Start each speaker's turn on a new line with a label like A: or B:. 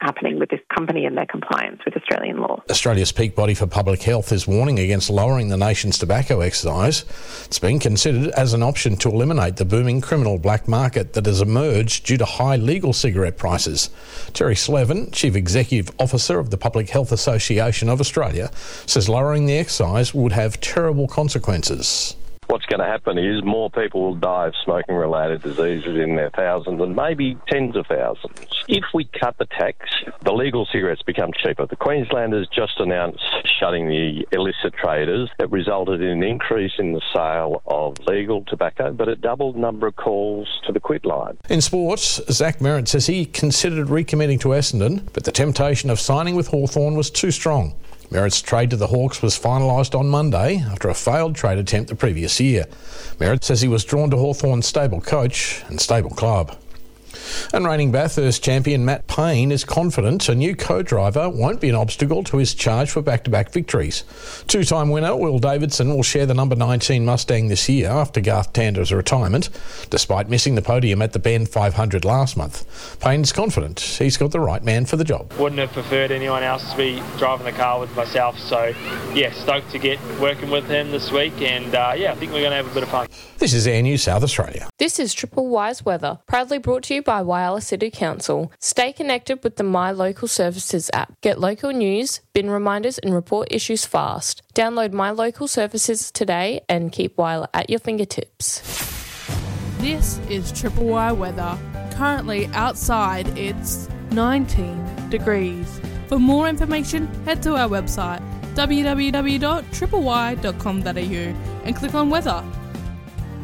A: happening with this company and their compliance with Australian law.
B: Australia's peak body for public health is warning against lowering the nation's tobacco excise. It's being considered as an option to eliminate the booming criminal black market that has emerged due to high legal cigarette prices. Terry Slevin, Chief Executive Officer of the Public Health Association of Australia, says lowering the excise would have terrible consequences.
C: What's going to happen is more people will die of smoking-related diseases in their thousands and maybe tens of thousands. If we cut the tax, the legal cigarettes become cheaper. The Queenslanders just announced shutting the illicit traders. It resulted in an increase in the sale of legal tobacco, but it doubled the number of calls to the quit line.
B: In sports, Zach Merritt says he considered recommitting to Essendon, but the temptation of signing with Hawthorn was too strong. Merritt's trade to the Hawks was finalised on Monday after a failed trade attempt the previous year. Merritt says he was drawn to Hawthorn's stable coach and stable club. And reigning Bathurst champion Matt Payne is confident a new co-driver won't be an obstacle to his charge for back-to-back victories. Two-time winner Will Davidson will share the number 19 Mustang this year after Garth Tander's retirement, despite missing the podium at the Bend 500 last month. Payne's confident he's got the right man for the job.
D: Wouldn't have preferred anyone else to be driving the car with myself, so yeah, stoked to get working with him this week, and I think we're going to have a bit of fun.
B: This is Air News South Australia.
E: This is Triple Wise Weather, proudly brought to you by Whyalla City Council. Stay connected with the My Local Services app. Get local news, bin reminders and report issues fast. Download My Local Services today and keep Whyalla at your fingertips.
F: This is Triple Y Weather. Currently outside it's 19 degrees. For more information, head to our website www.tripley.com.au and click on weather.